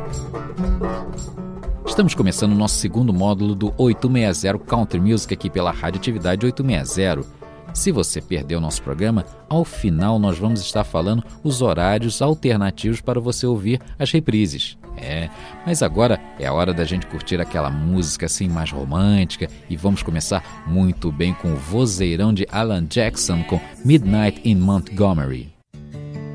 Estamos começando o nosso segundo módulo do 860 Country Music aqui pela Radioatividade 860. Se você perdeu o nosso programa, ao final nós vamos estar falando os horários alternativos para você ouvir as reprises. Mas agora é a hora da gente curtir aquela música assim mais romântica e vamos começar muito bem com o vozeirão de Alan Jackson com Midnight in Montgomery.